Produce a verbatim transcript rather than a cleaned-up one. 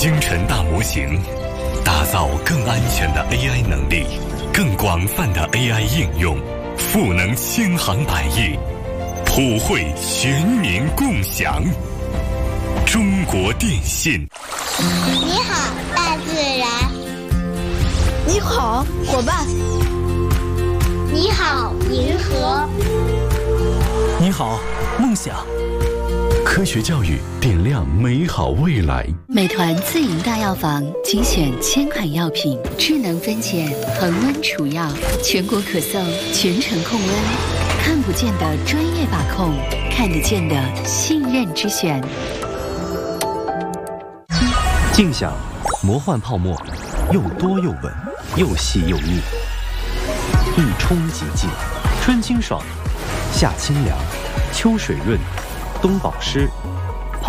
星辰大模型，打造更安全的 A I 能力，更广泛的 A I 应用，赋能千行百业，普惠全民共享。中国电信。 你好，大自然。 你好，伙伴。 你好，银河。 你好，梦想。 科学教育点亮美好未来。 美团自营大药房精选千款药品，智能分拣，恒温储药，全国可送，全程控温，看不见的专业把控，看得见的信任之选。 静享魔幻泡沫，又多又稳，又细又腻，一冲即净，春清爽，夏清凉，秋水润，冬保湿，